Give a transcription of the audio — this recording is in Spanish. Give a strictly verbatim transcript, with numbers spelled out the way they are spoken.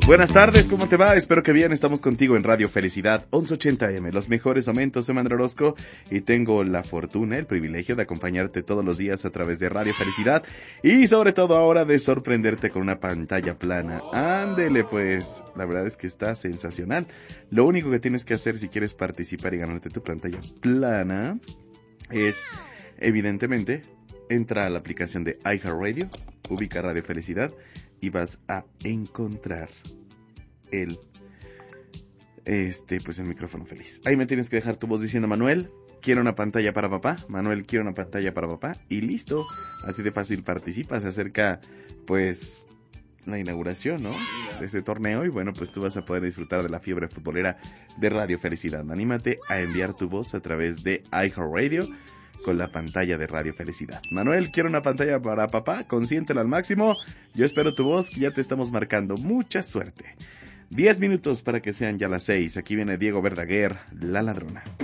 Buenas tardes, ¿cómo te va? Espero que bien, estamos contigo en Radio Felicidad once ochenta eme, los mejores momentos de Manuel Orozco, y tengo la fortuna, el privilegio de acompañarte todos los días a través de Radio Felicidad y sobre todo ahora de sorprenderte con una pantalla plana. Ándele pues, la verdad es que está sensacional. Lo único que tienes que hacer si quieres participar y ganarte tu pantalla plana es, evidentemente, entra a la aplicación de iHeartRadio, ubica Radio Felicidad y vas a encontrar el este pues el micrófono feliz. Ahí me tienes que dejar tu voz diciendo: Manuel, quiero una pantalla para papá. Manuel, quiero una pantalla para papá. Y listo. Así de fácil participa. Se acerca pues la inauguración, ¿no?, de este torneo. Y bueno, pues tú vas a poder disfrutar de la fiebre futbolera de Radio Felicidad. Anímate a enviar tu voz a través de iHeartRadio con la pantalla de Radio Felicidad. Manuel, quiero una pantalla para papá, consiéntela al máximo. Yo espero tu voz, ya te estamos marcando. Mucha suerte. Diez minutos para que sean ya las seis. Aquí viene Diego Verdaguer, La Ladrona.